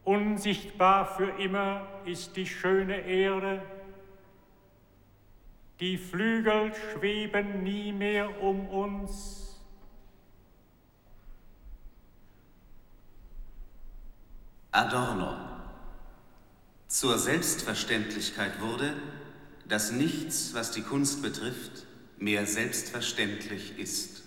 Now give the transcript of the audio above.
Unsichtbar für immer ist die schöne Erde. Die Flügel schweben nie mehr um uns. Adorno. Zur Selbstverständlichkeit wurde, dass nichts, was die Kunst betrifft, mehr selbstverständlich ist.